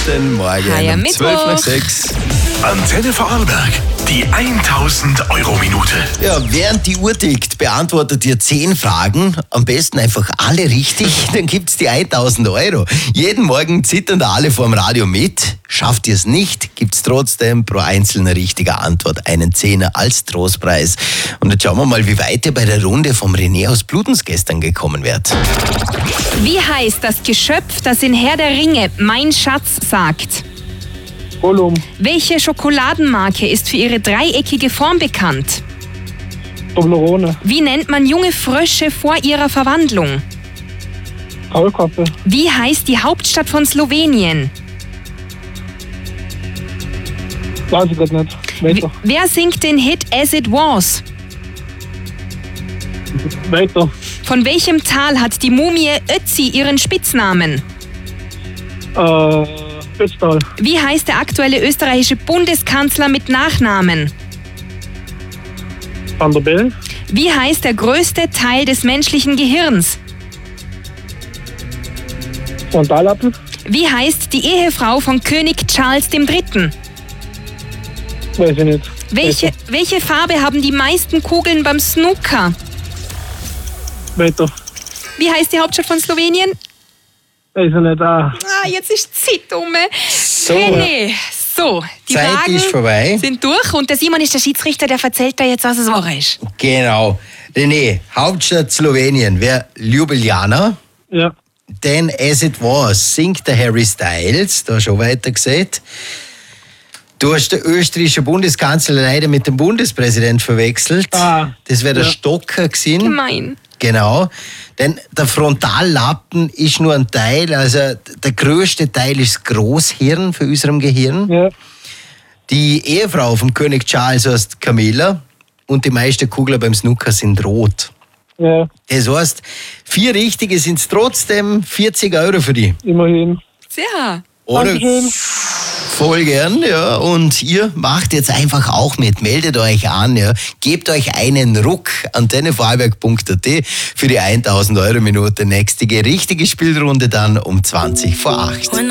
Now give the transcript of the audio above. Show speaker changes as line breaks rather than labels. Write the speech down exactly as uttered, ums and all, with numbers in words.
Guten Morgen.
Hi,
um
Mittwoch.
zwölf nach sechs.
Antenne Vorarlberg, die tausend Euro Minute.
Ja, während die Uhr tickt, beantwortet ihr zehn Fragen. Am besten einfach alle richtig, dann gibt's die tausend Euro. Jeden Morgen zittern da alle vorm Radio mit. Schafft ihr es nicht, gibt's trotzdem pro einzelne richtige Antwort einen Zehner als Trostpreis. Und jetzt schauen wir mal, wie weit ihr bei der Runde vom René aus Bludenz gestern gekommen wärt.
Wie heißt das Geschöpf, das in Herr der Ringe mein Schatz sagt?
Gollum,
Welche Schokoladenmarke ist für ihre dreieckige Form bekannt?
Toblerone,
Wie nennt man junge Frösche vor ihrer Verwandlung?
Kaulquappe,
Wie heißt die Hauptstadt von Slowenien?
weiß ich grad nicht.
Wie,
Weiter,
wer singt den Hit As It Was?
weiter,
Von welchem Tal hat die Mumie Ötzi ihren Spitznamen?
äh, Bestal,
Wie heißt der aktuelle österreichische Bundeskanzler mit Nachnamen?
Van der Bellen,
Wie heißt der größte Teil des menschlichen Gehirns?
Frontallappen,
Wie heißt die Ehefrau von König Charles der Dritte?
weiß ich nicht.
Welche, welche Farbe haben die meisten Kugeln beim Snooker?
Weiter,
Wie heißt die Hauptstadt von Slowenien?
weiß ich nicht. Ah,
Ah, jetzt ist Zeit um.
So,
René, so, die
Zeit
Fragen
ist vorbei.
sind durch und der Simon ist der Schiedsrichter, der erzählt da jetzt, was es Woche ist.
Genau. René, Hauptstadt Slowenien wäre Ljubljana.
ja,
Denn As It Was singt der Harry Styles, da schon weiter gesagt. Du hast den österreichischen Bundeskanzler leider mit dem Bundespräsident verwechselt.
Ah,
Das wäre der
ja.
Stocker gewesen.
Gemein.
Genau. Denn der Frontallappen ist nur ein Teil, also der größte Teil ist das Großhirn für unserem Gehirn.
ja,
Die Ehefrau vom König Charles heißt Camilla und die meisten Kugeln beim Snooker sind rot.
ja,
Das heißt, vier richtige sind es trotzdem vierzig Euro für die.
immerhin.
Sehr.
Oder?
Dankeschön.
Voll gern, ja. Und ihr macht jetzt einfach auch mit. Meldet euch an, ja. Gebt euch einen Ruck. antenne vorarlberg punkt a t für die tausend Euro Minute. Nächste richtige Spielrunde dann um zwanzig vor acht.